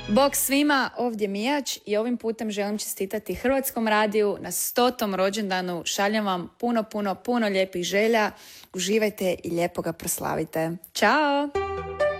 Bog svima, ovdje Mijač i ovim putem želim čestitati Hrvatskom radiju na 100. rođendanu. Šaljem vam puno lijepih želja. Uživajte i lijepo ga proslavite. Ćao!